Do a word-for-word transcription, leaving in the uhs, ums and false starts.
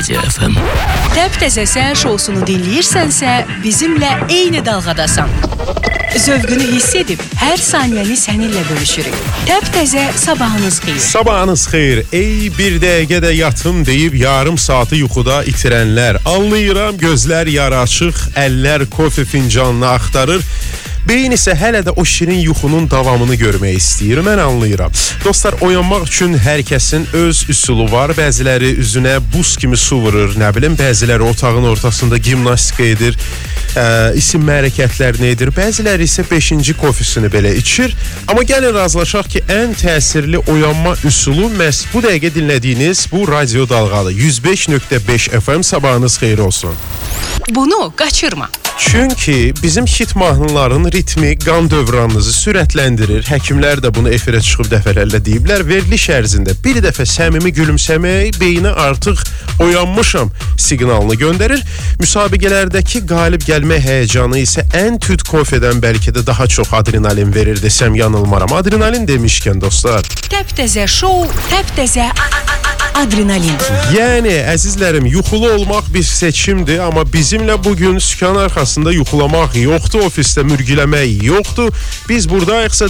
Gece F M. Təptəzə səhər şousunu dinləyirsənsə, bizimlə eyni dalğadasan. Zövqünü hiss edib, hər saniyəni səninlə bölüşürük. Təptəzə sabahınız xeyir. Sabahınız xeyir. Ey bir dəqiqə də yatım deyib yarım saatı yuxuda itirənlər. Anlayıram, gözlər yarı açıq, əllər kofe fincanını axtarır. Beyin isə hələ də o şirin yuxunun davamını görmək istəyir. Mən anlayıram. Dostlar, oyanmaq üçün hər kəsin öz üsulu var. Bəziləri üzünə buz kimi su vurur, nə bilim, bəziləri otağın ortasında gimnastika edir, ə, isim hərəkətlərini edir. Bəziləri isə beşinci kofisini belə içir. Amma gəlin razılaşaq ki, ən təsirli oyanma üsulu məhz bu dəqiqə dinlədiyiniz bu radio dalğalı. yüz beş nöqtə beş F M, sabahınız xeyir olsun. Bunu qaçırma. Çünki bizim hit mahnıların ritmi qan dövranınızı sürətləndirir. Həkimlər də bunu efirə çıxıb dəfələrlə deyiblər. Veriliş ərzində bir dəfə səmimi gülümsəmək beyinə artıq oyanmışam siqnalını göndərir. Müsabiqələrdəki qalib gəlmə həyəcanı isə ən tüt kofedən bəlkə də daha çox adrenalin verir desəm yanılmaram. Adrenalin demişkən dostlar. Təptəzə şou, təptəzə adrenalin. Yəni, əzizlərim, yuxulu olmaq bir seçimdir, amma bizimlə bugün sükan arxasında yuxulamaq yoxdur, ofisdə mürgüləmək yoxdur. Biz buradayıqsa